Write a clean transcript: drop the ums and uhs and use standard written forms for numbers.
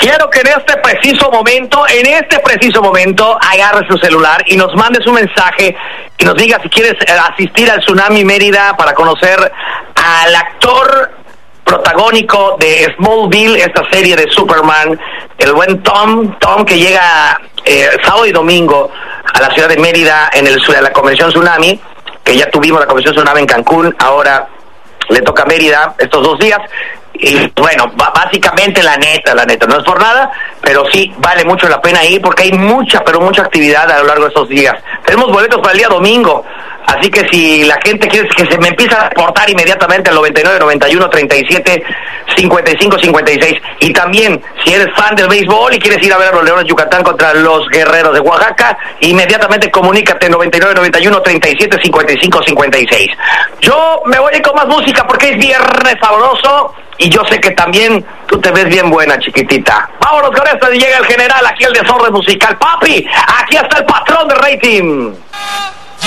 quiero que en este preciso momento, agarres tu celular y nos mandes un mensaje y nos digas si quieres asistir al Tsunami Mérida para conocer al actor protagónico de Smallville, esta serie de Superman, el buen Tom que llega sábado y domingo a la ciudad de Mérida en la convención Tsunami, que ya tuvimos la convención Tsunami en Cancún, ahora le toca a Mérida estos 2 días. Y bueno, básicamente la neta, no es por nada, pero sí vale mucho la pena ir porque hay mucha actividad a lo largo de estos días. Tenemos boletos para el día domingo, así que si la gente quiere que se me empiece a reportar inmediatamente al 99 91 37 55 56. Y también, si eres fan del béisbol y quieres ir a ver a los Leones de Yucatán contra los Guerreros de Oaxaca, inmediatamente comunícate 99 91 37 55 56. Yo me voy a ir con más música porque es viernes sabroso. Y yo sé que también tú te ves bien buena, chiquitita. Vámonos con esto, llega el general, aquí el desorden musical. Papi, aquí está el patrón de rating.